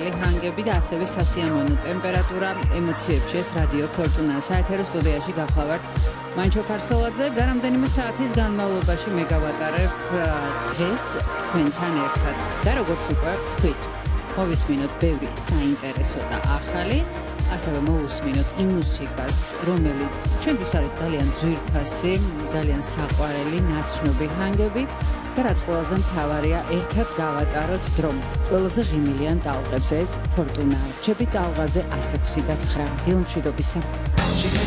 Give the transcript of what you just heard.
მაღალი ჰანგები და ასევე სასიამოვნო ტემპერატურა ემოციებში ეს რადიო ფორტუნა საეთერო სტუდიაში გახლავართ მანჩო ქარსელაძე და რამდენიმე საათის განმავლობაში მე გავატარებ დღეს თქვენთან ერთად და როგორც უკვე თქვით მოვისმინოთ ბევრი საინტერესო და ახალი ასევე მოვუსმინოთ იმ მუსიკას რომელიც ჩვენთვის არის ძალიან ძვირფასი ძალიან საყვარელი ნაცნობი ჰანგები და რაც ყველაზე მთავარია ერთად გავატაროთ დრო ყველაზე ღიმილიან ტალღებზე ეს ფორტუნა რჩებით ტალღაზე 106 და 9 დილმშვიდობისა